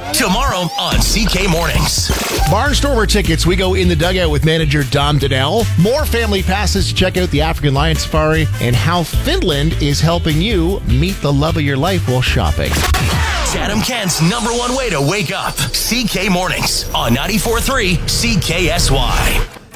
Tomorrow on CK Mornings. Barnstormer tickets. We go in the dugout with manager Dom Donnell. More family passes to check out the African Lion Safari and how Finland is helping you meet the love of your life while shopping. Chatham Kent's #1 way to wake up. CK Mornings on 94.3 CKSY.